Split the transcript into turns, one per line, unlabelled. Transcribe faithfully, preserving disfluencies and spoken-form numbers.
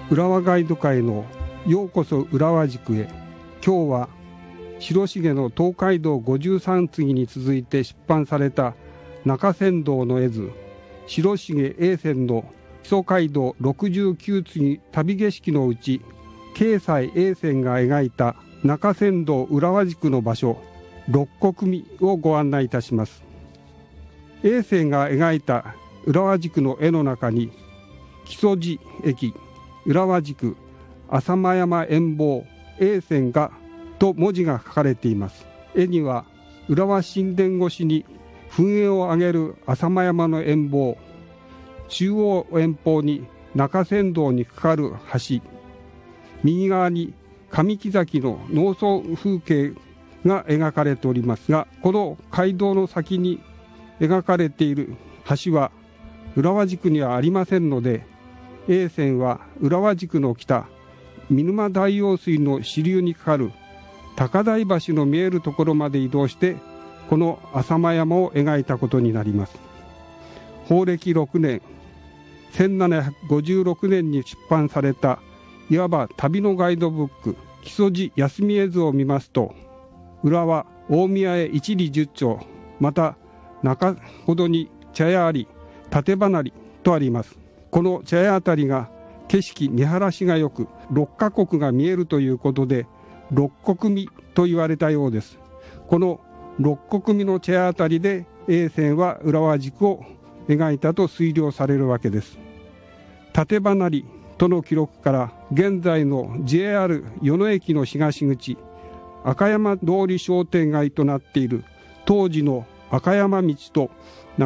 浦和ガイド会のようこそ浦和宿へ。今日は白重の東海道五十三次に続いて出版された中山道の絵図、白重英泉の木曽街道六十九次旅景色のうち、慶西英泉が描いた中山道浦和宿の場所六国見をご案内いたします。英泉が描いた浦和宿の絵の中に、木曽路駅、浦和宿、浅間山遠望、英泉がと文字が書かれています。絵には浦和神殿越しに噴煙を上げる浅間山の遠望、中央遠方に中山道に架かる橋、右側に上木崎の農村風景が描かれておりますが、この街道の先に描かれている橋は浦和宿にはありませんので、英泉は浦和宿の北見沼大用水の支流に架かる高台橋の見えるところまで移動してこの浅間山を描いたことになります。宝暦ろくねんせんななひゃくごじゅうろくねんに出版されたいわば旅のガイドブック木曽路休み絵図を見ますと、浦和大宮へ一里十丁、また中ほどに茶屋あり立離りとあります。この茶屋あたりが景色見晴らしがよく六カ国が見えるということで六国見と言われたようです。この六国見の茶屋あたりで英泉は浦和宿を描いたと推量されるわけです。立離りとの記録から現在の ジェイアール 与野駅の東口赤山通り商店街となっている当時の赤山道と